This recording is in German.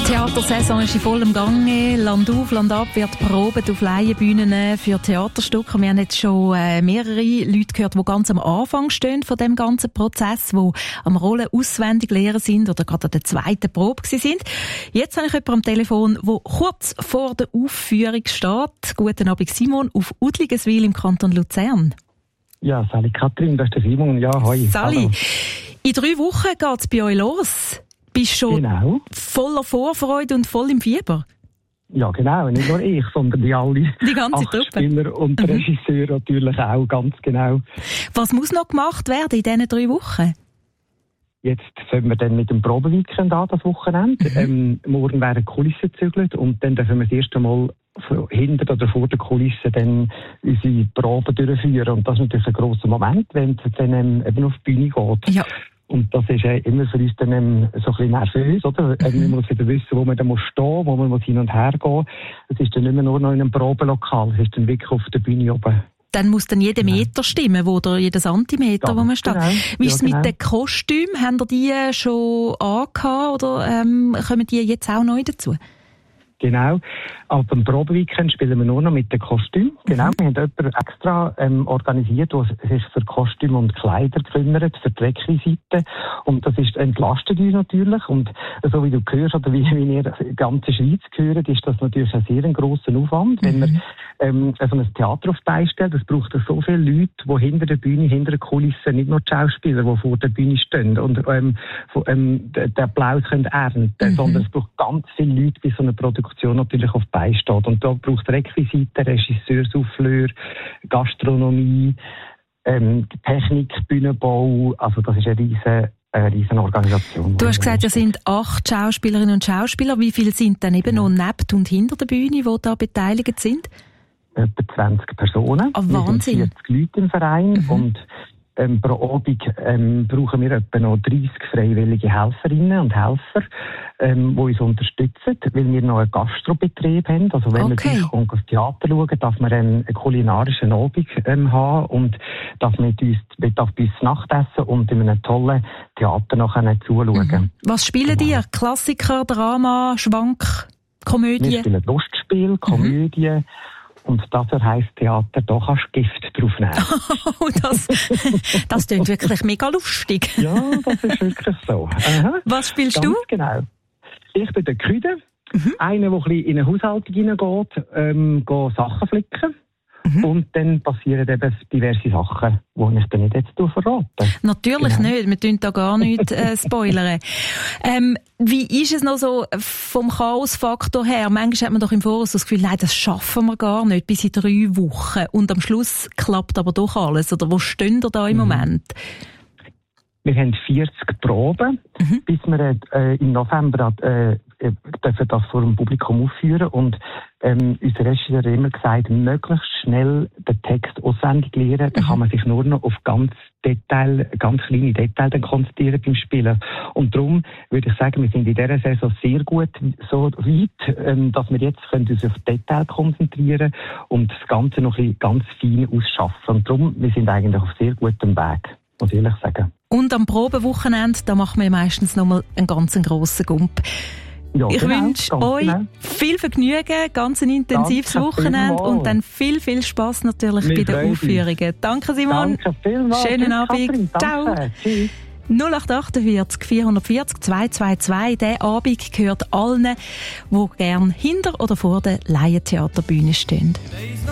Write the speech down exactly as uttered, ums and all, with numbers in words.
Die Theatersaison ist in vollem Gange. Land auf, Land ab wird probiert auf Laienbühnen für Theaterstücke. Wir haben jetzt schon äh, mehrere Leute gehört, die ganz am Anfang stehen von dem ganzen Prozess, die am Rollen auswendig lernen sind oder gerade an der zweiten Probe sind. Jetzt habe ich jemanden am Telefon, der kurz vor der Aufführung steht. Guten Abend, Simon, auf Udligeswil im Kanton Luzern. Ja, Sali Katrin, das ist der Simon. Ja, hoi. Sali, Hallo. In drei Wochen geht es bei euch los. Bist du schon genau. voller Vorfreude und voll im Fieber? Ja, genau. Nicht nur ich, sondern die alle. Die ganze Truppe. Spieler und mhm. Regisseur natürlich auch, ganz genau. Was muss noch gemacht werden in diesen drei Wochen? Jetzt fangen wir dann mit dem Probeweekend an, das Wochenende. Mhm. Ähm, morgen werden Kulissen gezügelt und dann dürfen wir das erste Mal hinter oder vor der Kulisse dann unsere Proben durchführen. Und das ist natürlich ein grosser Moment, wenn es dann eben auf die Bühne geht. Ja. Und das ist äh, immer für uns dann ähm, so ein bisschen nervös, oder? Mhm. Man muss wieder wissen, wo man dann muss stehen, wo man muss hin und her gehen. Es ist dann nicht mehr nur noch in einem Probenlokal, es ist dann wirklich auf der Bühne oben. Dann muss dann jeder Meter stimmen, oder jeder Zentimeter, ja, wo man steht. Genau. Wie ist es ja, genau. mit den Kostümen? Haben ihr die schon angehabt oder ähm, kommen die jetzt auch neu dazu? Genau. Ab dem Probeweekend spielen wir nur noch mit den Kostümen. Genau. Mhm. Wir haben jemanden extra ähm, organisiert, der sich für Kostüme und Kleider kümmert, für die Requisiten. Und das ist, entlastet uns natürlich. Und so wie du hörst, oder wie, wie ihr die ganze Schweiz gehört, ist das natürlich ein sehr grosser Aufwand. Mhm. Wenn man ähm, also ein Theater auf die Beine stellt, das braucht so viele Leute, die hinter der Bühne, hinter der Kulisse, nicht nur die Schauspieler, die vor der Bühne stehen und ähm, ähm, den Applaus können ernten, mhm. sondern es braucht ganz viele Leute, bis so eine Produktion natürlich auf die Beine steht. Und da braucht es Requisiten, Regisseur, Souffleur, Gastronomie, ähm, Technik, Bühnenbau. Also das ist eine riesen, eine riesen Organisation. Du hast gesagt, es sind acht Schauspielerinnen und Schauspieler. Wie viele sind dann eben noch neben und hinter der Bühne, die da beteiligt sind? Etwa zwanzig Personen. Oh, Wahnsinn. Wir sind vierzig Leute im Verein mhm. und Ähm, pro Abend ähm, brauchen wir etwa noch dreißig freiwillige Helferinnen und Helfer, ähm, die uns unterstützen, weil wir noch einen Gastrobetrieb haben. Also wenn okay. wir auf das Theater schauen, dass wir einen, einen kulinarischen Abend ähm, haben und dass wir mit uns, mit bei uns Nachtessen und in einem tollen Theater nachher zuschauen. Mhm. Was spielen genau. ihr? Klassiker, Drama, Schwank, Komödie? Wir spielen Lustspiel, Komödie. Mhm. Und dafür heisst Theater, da kannst du Gift drauf nehmen. Oh, das, das klingt wirklich mega lustig. Ja, das ist wirklich so. Aha. Was spielst Ganz du? Genau. Ich bin der Küde, mhm. einer, der ein bisschen in eine Haushaltung hineingeht, ähm, geht Sachen flicken. Mhm. Und dann passieren eben diverse Sachen, die ich dann nicht jetzt verrate. Natürlich genau. nicht, wir tun da gar nichts äh, spoilern. Ähm, wie ist es noch so vom Chaosfaktor her? Manchmal hat man doch im Voraus das Gefühl, nein, das schaffen wir gar nicht bis in drei Wochen. Und am Schluss klappt aber doch alles. Oder wo stehen ihr da im mhm. Moment? Wir haben vierzig Proben, mhm. bis wir äh, im November äh, dürfen das vor dem Publikum aufführen. Und ähm, unser Regisseur hat immer gesagt, möglichst schnell den Text auswendig lernen. Mhm. Dann kann man sich nur noch auf ganz Detail, ganz kleine Details dann konzentrieren beim Spielen. Und darum würde ich sagen, wir sind in dieser Saison sehr gut so weit, ähm, dass wir jetzt können uns auf Detail konzentrieren und das Ganze noch ein bisschen ganz fein ausschaffen. Und darum, wir sind eigentlich auf sehr gutem Weg, muss ich ehrlich sagen. Und am Probewochenende, da machen wir meistens noch mal einen ganz grossen Gump. Ja, ich genau, wünsche euch genau. viel Vergnügen, ganz ein intensives Danke Wochenende und dann viel, viel Spass natürlich wir bei den Aufführungen. Danke Simon. Danke vielmals. Schönen Abend. Ciao. Tschüss. null acht acht vier vier vier zwei zwei zwei. Der Abend gehört allen, die gerne hinter oder vor der Laientheaterbühne stehen.